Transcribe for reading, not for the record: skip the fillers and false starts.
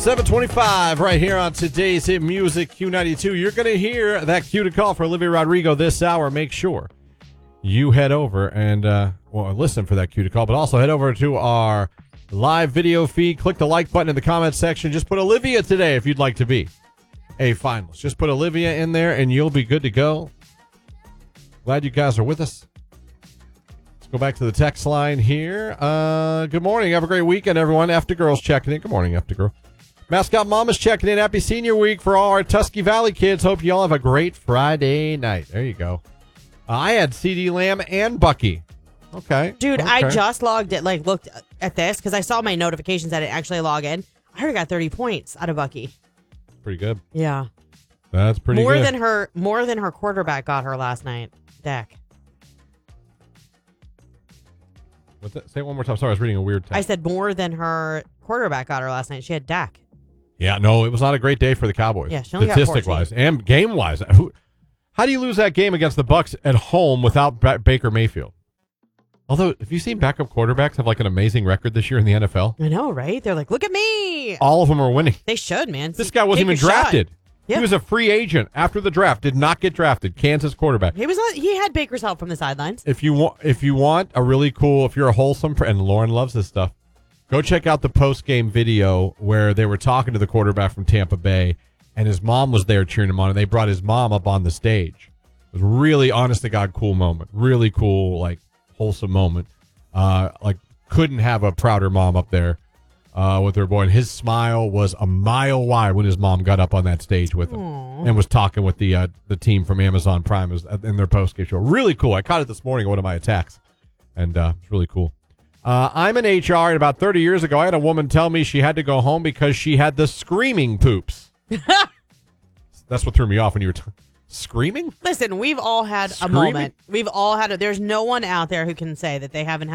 725 right here on today's Hit Music Q92. You're going to hear that cue to call for Olivia Rodrigo this hour. Make sure you head over and listen for that cue to call, but also head over to our live video feed. Click the like button in the comments section. Just put Olivia today if you'd like to be a finalist. Just put Olivia in there and you'll be good to go. Glad you guys are with us. Let's go back to the text line here. Good morning. Have a great weekend, everyone. After Girls checking in. Good morning, After Girl. Mascot Mama's checking in. Happy Senior Week for all our Tusky Valley kids. Hope you all have a great Friday night. There you go. I had CD Lamb and Bucky. Okay. Dude, okay. I just looked at this because I saw my notifications that it actually log in. I already got 30 points out of Bucky. Pretty good. Yeah. That's pretty good. More than her quarterback got her last night. Dak. What's that? Say it one more time. Sorry, I was reading a weird text. I said more than her quarterback got her last night. She had Dak. Yeah, no, it was not a great day for the Cowboys. Yeah, she only got statistic-wise and game-wise. How do you lose that game against the Bucs at home without Baker Mayfield? Although, have you seen backup quarterbacks have like an amazing record this year in the NFL? I know, right? They're like, look at me. All of them are winning. They should, man. This guy wasn't even drafted. Yeah. He was a free agent after the draft. Did not get drafted. Kansas quarterback. He had Baker's help from the sidelines. If you want a really cool, if you're a wholesome, and Lauren loves this stuff, go check out the post-game video where they were talking to the quarterback from Tampa Bay, and his mom was there cheering him on, and they brought his mom up on the stage. It was really, honest-to-God, cool moment. Really cool, like, wholesome moment. Couldn't have a prouder mom up there with her boy, and his smile was a mile wide when his mom got up on that stage with him. Aww. And was talking with the team from Amazon Prime in their post-game show. Really cool. I caught it this morning in one of my attacks, and it's really cool. I'm in HR, and about 30 years ago, I had a woman tell me she had to go home because she had the screaming poops. That's what threw me off when you were screaming? Listen, we've all had a moment. We've all had it. There's no one out there who can say that they haven't had